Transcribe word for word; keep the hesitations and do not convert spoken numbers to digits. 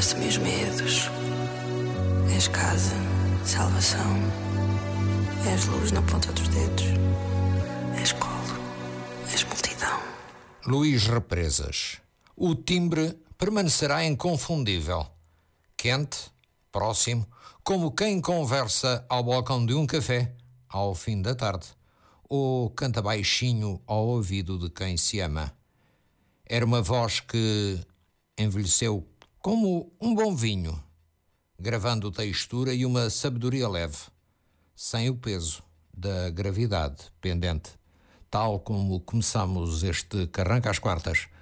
Afastaste-me os medos. És casa, salvação. És luz na ponta dos dedos. És colo, és multidão. Luís Represas. O timbre permanecerá inconfundível. Quente, próximo, como quem conversa ao balcão de um café, ao fim da tarde, ou canta baixinho ao ouvido de quem se ama. Era uma voz que envelheceu como um bom vinho, gravando textura e uma sabedoria leve, sem o peso da gravidade pendente. Tal como começamos este Carranca às Quartas,